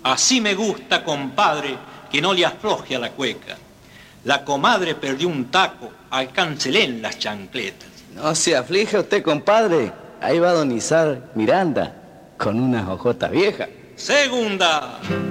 Así me gusta, compadre, que no le afloje a la cueca. La comadre perdió un taco, alcáncele en las chancletas. No se aflige usted, compadre. Ahí va don Izar Miranda, con una jojota vieja. Segunda.